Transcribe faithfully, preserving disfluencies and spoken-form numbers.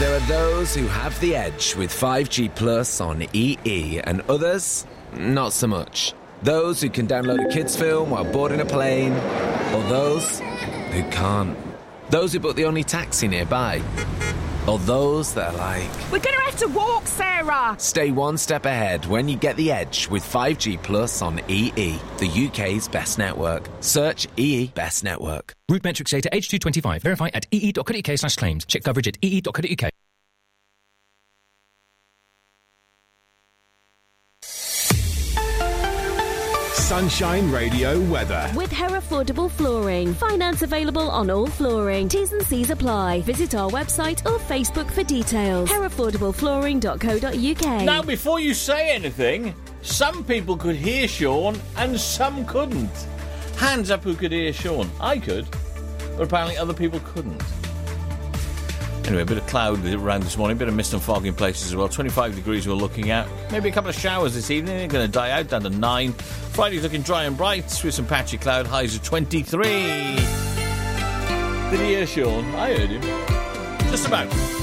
There are those who have the edge with five G Plus on E E, and others, not so much. Those who can download a kids' film while boarding a plane, or those who can't. Those who book the only taxi nearby, or those that are like... We're going to have to walk, Sarah! Stay one step ahead when you get the edge with five G Plus on E E, the U K's best network. Search E E Best Network. Root metrics data H two twenty-five. Verify at ee.co.uk slash claims. Check coverage at ee.co.uk. Sunshine Radio weather. With Herefordable Flooring. Finance available on all flooring. T's and C's apply. Visit our website or Facebook for details. herefordable flooring dot co dot uk. Now, before you say anything, some people could hear Sean and some couldn't. Hands up who could hear Sean. I could, but apparently other people couldn't. Anyway, a bit of cloud around this morning, a bit of mist and fog in places as well. twenty-five degrees we're looking at. Maybe a couple of showers this evening. They're going to die out down to nine. Friday's looking dry and bright with some patchy cloud. Highs of twenty-three. Did you hear Sean? I heard him. Just about.